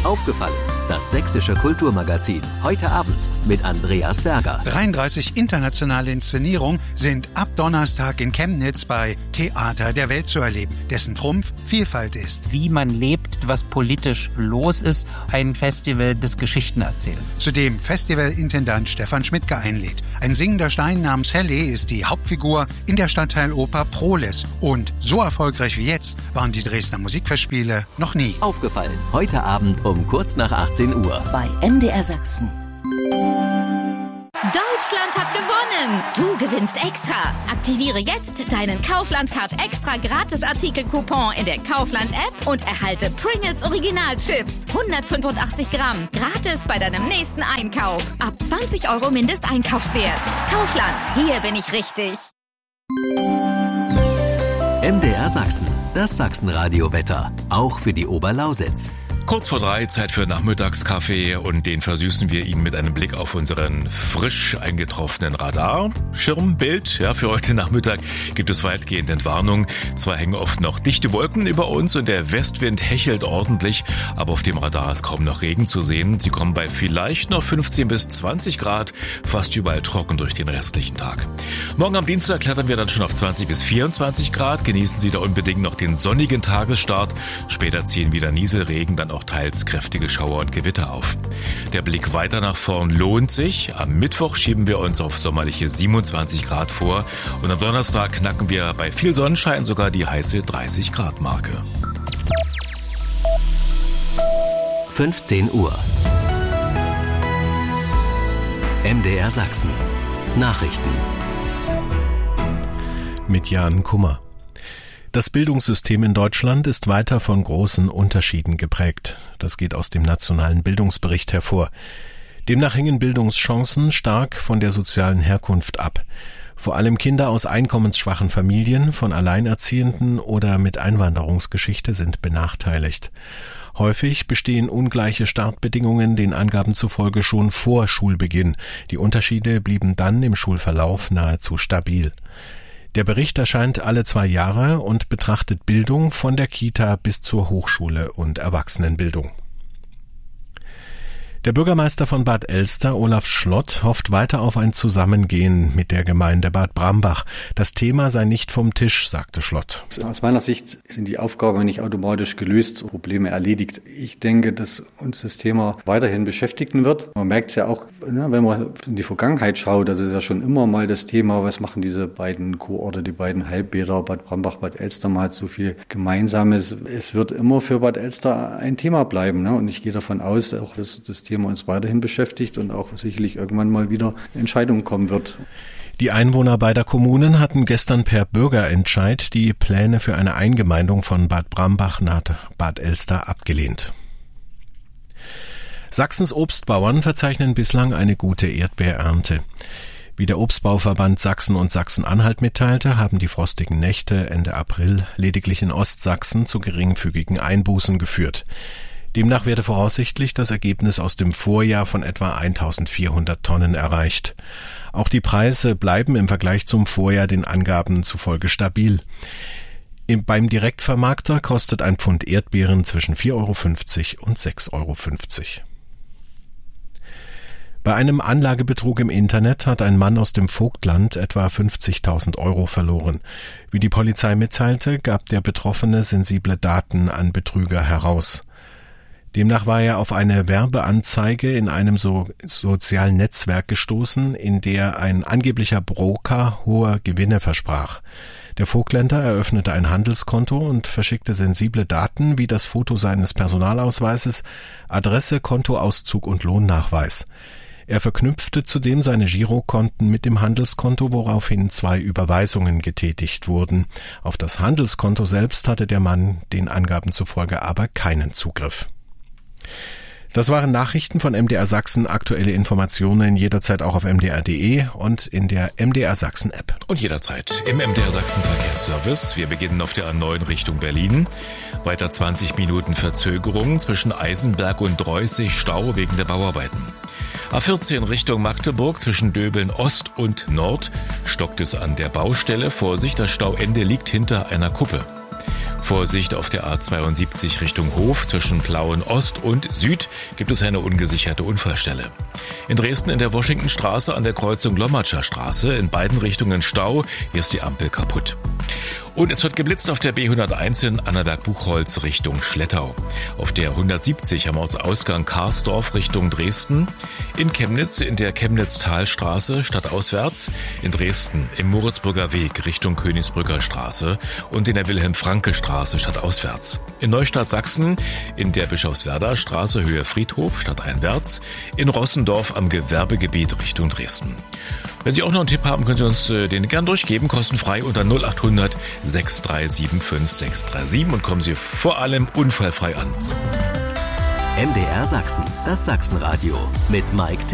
Aufgefallen, das sächsische Kulturmagazin. Heute Abend mit Andreas Berger. 33 internationale Inszenierungen sind ab Donnerstag in Chemnitz bei Theater der Welt zu erleben, dessen Trumpf Vielfalt ist. Wie man lebt, was politisch los ist. Ein Festival des Geschichtenerzählens. Zu dem Festivalintendant Stefan Schmidtke einlädt. Ein singender Stein namens Helle ist die Hauptfigur in der Stadtteiloper Proles. Und so erfolgreich wie jetzt waren die Dresdner Musikfestspiele noch nie. Aufgefallen, heute Abend um kurz nach 18 Uhr. Bei MDR Sachsen. Deutschland hat gewonnen! Du gewinnst extra! Aktiviere jetzt deinen Kaufland-Card extra Gratis-Artikel-Coupon in der Kaufland-App und erhalte Pringles Original-Chips. 185 Gramm. Gratis bei deinem nächsten Einkauf. Ab 20 € Mindesteinkaufswert. Kaufland, hier bin ich richtig. MDR Sachsen, das Sachsenradio-Wetter. Auch für die Oberlausitz. Kurz vor 3, Zeit für Nachmittagskaffee und den versüßen wir Ihnen mit einem Blick auf unseren frisch eingetroffenen Radarschirmbild. Ja, für heute Nachmittag gibt es weitgehend Entwarnung. Zwar hängen oft noch dichte Wolken über uns und der Westwind hechelt ordentlich, aber auf dem Radar ist kaum noch Regen zu sehen. Sie kommen bei vielleicht noch 15 bis 20 Grad, fast überall trocken durch den restlichen Tag. Morgen am Dienstag klettern wir dann schon auf 20 bis 24 Grad. Genießen Sie da unbedingt noch den sonnigen Tagesstart. Später ziehen wieder Nieselregen, dann auch teils kräftige Schauer und Gewitter auf. Der Blick weiter nach vorn lohnt sich. Am Mittwoch schieben wir uns auf sommerliche 27 Grad vor und am Donnerstag knacken wir bei viel Sonnenschein sogar die heiße 30 Grad Marke. 15 Uhr. MDR Sachsen. Nachrichten. Mit Jan Kummer. Das Bildungssystem in Deutschland ist weiter von großen Unterschieden geprägt. Das geht aus dem nationalen Bildungsbericht hervor. Demnach hängen Bildungschancen stark von der sozialen Herkunft ab. Vor allem Kinder aus einkommensschwachen Familien, von Alleinerziehenden oder mit Einwanderungsgeschichte sind benachteiligt. Häufig bestehen ungleiche Startbedingungen den Angaben zufolge schon vor Schulbeginn. Die Unterschiede blieben dann im Schulverlauf nahezu stabil. Der Bericht erscheint alle 2 Jahre und betrachtet Bildung von der Kita bis zur Hochschule und Erwachsenenbildung. Der Bürgermeister von Bad Elster, Olaf Schlott, hofft weiter auf ein Zusammengehen mit der Gemeinde Bad Brambach. Das Thema sei nicht vom Tisch, sagte Schlott. Aus meiner Sicht sind die Aufgaben nicht automatisch gelöst, Probleme erledigt. Ich denke, dass uns das Thema weiterhin beschäftigen wird. Man merkt es ja auch, wenn man in die Vergangenheit schaut, das ist ja schon immer mal das Thema, was machen diese beiden Kurorte, die beiden Halbbäder, Bad Brambach, Bad Elster, man hat so viel Gemeinsames. Es wird immer für Bad Elster ein Thema bleiben. Und ich gehe davon aus, auch dass das Thema uns weiterhin beschäftigt und auch sicherlich irgendwann mal wieder Entscheidungen kommen wird. Die Einwohner beider Kommunen hatten gestern per Bürgerentscheid die Pläne für eine Eingemeindung von Bad Brambach nach Bad Elster abgelehnt. Sachsens Obstbauern verzeichnen bislang eine gute Erdbeerernte. Wie der Obstbauverband Sachsen und Sachsen-Anhalt mitteilte, haben die frostigen Nächte Ende April lediglich in Ostsachsen zu geringfügigen Einbußen geführt. Demnach werde voraussichtlich das Ergebnis aus dem Vorjahr von etwa 1400 Tonnen erreicht. Auch die Preise bleiben im Vergleich zum Vorjahr den Angaben zufolge stabil. Beim Direktvermarkter kostet ein Pfund Erdbeeren zwischen 4,50 € und 6,50 €. Bei einem Anlagebetrug im Internet hat ein Mann aus dem Vogtland etwa 50.000 € verloren. Wie die Polizei mitteilte, gab der Betroffene sensible Daten an Betrüger heraus. Demnach war er auf eine Werbeanzeige in einem sozialen Netzwerk gestoßen, in der ein angeblicher Broker hohe Gewinne versprach. Der Vogtländer eröffnete ein Handelskonto und verschickte sensible Daten wie das Foto seines Personalausweises, Adresse, Kontoauszug und Lohnnachweis. Er verknüpfte zudem seine Girokonten mit dem Handelskonto, woraufhin 2 Überweisungen getätigt wurden. Auf das Handelskonto selbst hatte der Mann den Angaben zufolge aber keinen Zugriff. Das waren Nachrichten von MDR Sachsen. Aktuelle Informationen jederzeit auch auf mdr.de und in der MDR Sachsen App. Und jederzeit im MDR Sachsen Verkehrsservice. Wir beginnen auf der A9 Richtung Berlin. Weiter 20 Minuten Verzögerung zwischen Eisenberg und Reußig, Stau wegen der Bauarbeiten. A14 Richtung Magdeburg zwischen Döbeln Ost und Nord stockt es an der Baustelle. Vorsicht, das Stauende liegt hinter einer Kuppe. Vorsicht auf der A72 Richtung Hof zwischen Plauen Ost und Süd gibt es eine ungesicherte Unfallstelle. In Dresden in der Washingtonstraße an der Kreuzung Lommatscher Straße in beiden Richtungen Stau, hier ist die Ampel kaputt. Und es wird geblitzt auf der B101 in Annaberg-Buchholz Richtung Schlettau. Auf der 170 am Ortsausgang Karsdorf Richtung Dresden. In Chemnitz in der Chemnitz-Talstraße stadtauswärts. In Dresden im Moritzburger Weg Richtung Königsbrücker Straße und in der Wilhelm-Franke-Straße stadtauswärts. In Neustadt Sachsen in der Bischofswerder Straße Höhe Friedhof stadteinwärts. In Rossendorf am Gewerbegebiet Richtung Dresden. Wenn Sie auch noch einen Tipp haben, können Sie uns den gern durchgeben, kostenfrei unter 0800 637 5637 und kommen Sie vor allem unfallfrei an. MDR Sachsen, das Sachsenradio mit Mike